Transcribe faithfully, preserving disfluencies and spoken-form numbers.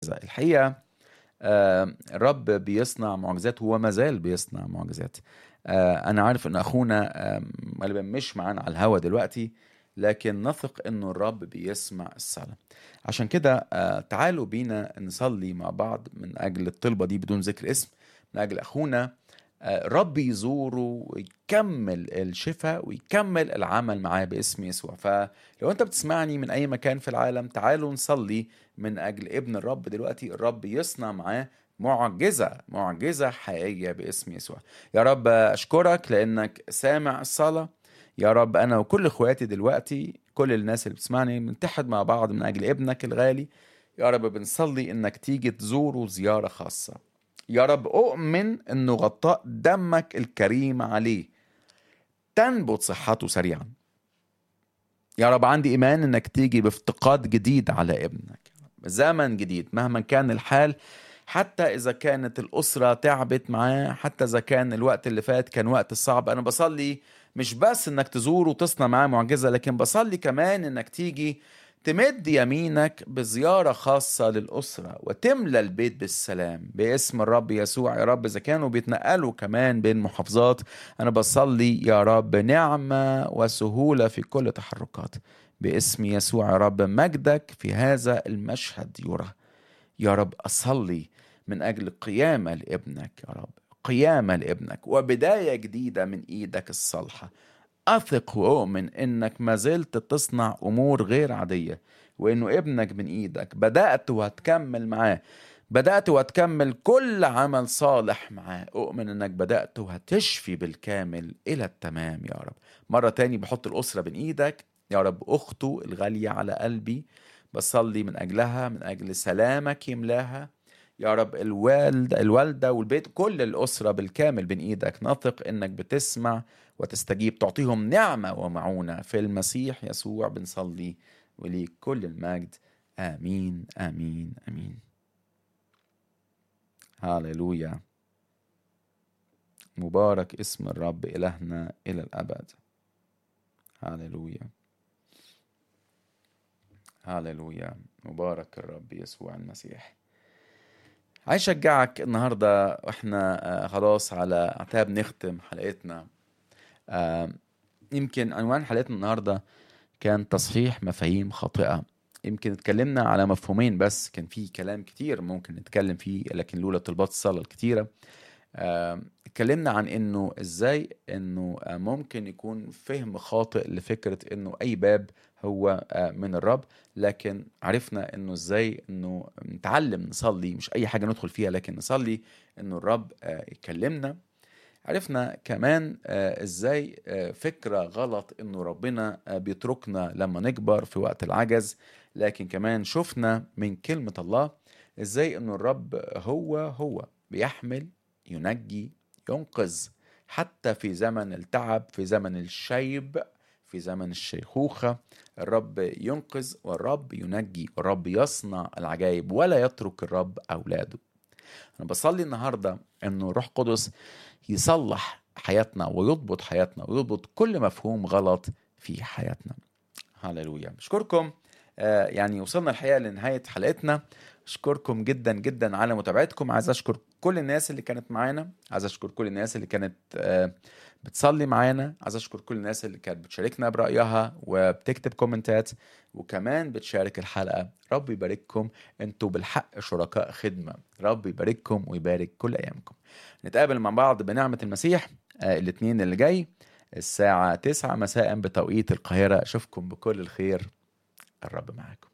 الحقيقة آه، الرب بيصنع معجزات، هو ما زال بيصنع معجزات. آه، أنا عارف إن أخونا آه، غالبا مش معانا على الهوا دلوقتي، لكن نثق إنه الرب بيسمع الصلاة. عشان كده آه، تعالوا بينا نصلي مع بعض من أجل الطلبة دي بدون ذكر اسم، من أجل أخونا آه، رب يزوره ويكمل الشفاء ويكمل العمل معاه باسم يسوع. فلو أنت بتسمعني من أي مكان في العالم، تعالوا نصلي من أجل ابن الرب دلوقتي، الرب يصنع معاه معجزة معجزة حقيقية باسم يسوع. يا رب أشكرك لأنك سامع الصلاة. يا رب أنا وكل إخواتي دلوقتي، كل الناس اللي بتسمعني، بنتحد مع بعض من أجل ابنك الغالي. يا رب بنصلي إنك تيجي تزوره زيارة خاصة. يا رب أؤمن إنه غطاء دمك الكريم عليه تنبت صحته سريعا. يا رب عندي إيمان إنك تيجي بافتقاد جديد على ابنك، زمن جديد مهما كان الحال. حتى إذا كانت الأسرة تعبت معاه، حتى إذا كان الوقت اللي فات كان وقت صعب، أنا بصلي مش بس إنك تزور وتصنع معاه معجزة، لكن بصلي كمان إنك تيجي تمد يمينك بزيارة خاصة للأسرة وتملى البيت بالسلام باسم الرب يسوع. يا رب إذا كانوا بيتنقلوا كمان بين محافظات، أنا بصلي يا رب نعمة وسهولة في كل تحركات باسم يسوع. يا رب مجدك في هذا المشهد يرى. يا رب أصلي من أجل قيامة لابنك، يا رب قيامة لابنك وبداية جديدة من إيدك الصالحة. أثق وأؤمن إنك ما زلت تصنع أمور غير عادية، وإنه ابنك من إيدك بدأت وهتكمل معاه. بدأت وهتكمل كل عمل صالح معاه. أؤمن إنك بدأت وهتشفي بالكامل إلى التمام يا رب. مرة تاني بحط الأسرة بين إيدك يا رب، أخته الغالية على قلبي، بصلي من أجلها، من أجل سلامك يملاها يا رب. الوالد الوالدة والبيت، كل الأسرة بالكامل بين إيدك. نثق إنك بتسمع وتستجيب، تعطيهم نعمة ومعونة في المسيح يسوع بنصلي، وليك كل المجد. آمين آمين آمين. هاليلويا. مبارك اسم الرب إلهنا إلى الأبد. هاليلويا هاليلويا. مبارك الرب يسوع المسيح. عايز أشجعك النهاردة وإحنا آه خلاص على اعتاب نختم حلقتنا. آه يمكن عنوان حلقتنا النهاردة كان تصحيح مفاهيم خاطئة. يمكن اتكلمنا على مفهومين بس، كان في كلام كتير ممكن نتكلم فيه، لكن لولا طلبات الصلاة الكتيرة آه، اتكلمنا عن انه ازاي انه آه، ممكن يكون فهم خاطئ لفكرة انه اي باب هو آه، من الرب. لكن عرفنا انه ازاي انه نتعلم نصلي، مش اي حاجة ندخل فيها لكن نصلي انه الرب آه، يكلمنا. عرفنا كمان آه، ازاي آه، فكرة غلط انه ربنا آه، بيتركنا لما نكبر في وقت العجز. لكن كمان شفنا من كلمة الله ازاي انه الرب هو هو بيحمل، ينجي، ينقذ، حتى في زمن التعب، في زمن الشيب، في زمن الشيخوخة. الرب ينقذ والرب ينجي والرب يصنع العجائب، ولا يترك الرب أولاده. أنا بصلي النهاردة أنه روح قدس يصلح حياتنا ويضبط حياتنا ويضبط كل مفهوم غلط في حياتنا. هاليلويا. أشكركم. آه يعني وصلنا الحقيقة لنهاية حلقتنا. أشكركم جدا جدا على متابعتكم. عايز أشكر كل الناس اللي كانت معانا، عايز أشكر كل الناس اللي كانت آه بتصلي معانا، عايز أشكر كل الناس اللي كانت بتشاركنا برأيها وبتكتب كومنتات وكمان بتشارك الحلقة. رب يبارككم، انتوا بالحق شركاء خدمة. رب يبارككم ويبارك كل أيامكم. نتقابل مع بعض بنعمة المسيح آه الاثنين اللي جاي الساعة تسعة مساء بتوقيت القاهرة. أشوفكم بكل الخير. الرب معاكم.